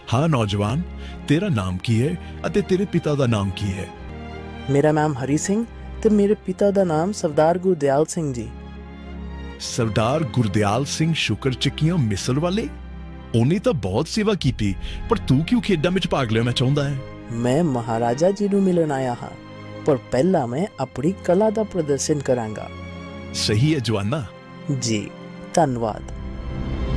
हाँ नौजवान, तेरा नाम की है ਅਤੇ ਤੇਰੇ ਪਿਤਾ ਦਾ ਨਾਮ ਕੀ ਹੈ? ਮੇਰਾ ਨਾਮ ਹਰੀ ਸਿੰਘ ਤੇ ਮੇਰੇ ਪਿਤਾ ਦਾ ਨਾਮ ਸਰਦਾਰ ਗੁਰਦਿਆਲ ਸਿੰਘ ਜੀ। ਸਰਦਾਰ ਗੁਰਦਿਆਲ ਸਿੰਘ ਸ਼ੁਕਰ ਚੱਕੀਆਂ ਮਿਸਲ ਵਾਲੇ? ਉਹਨੇ ਤਾਂ ਬਹੁਤ ਸੇਵਾ ਕੀਤੀ, ਪਰ ਤੂੰ ਕਿਉਂ ਖੇਡਾਂ ਵਿੱਚ ਭਾਗ ਲੈਣਾ ਚਾਹੁੰਦਾ ਹੈ? ਮੈਂ ਮਹਾਰਾਜਾ ਜੀ ਨੂੰ ਮਿਲਣ ਆਇਆ ਹਾਂ, ਪਰ ਪਹਿਲਾਂ ਮੈਂ ਆਪਣੀ ਕਲਾ ਦਾ ਪ੍ਰਦਰਸ਼ਨ ਕਰਾਂਗਾ। ਸਹੀ ਹੈ ਜਵਾਨਾ। ਜੀ ਧੰਨਵਾਦ।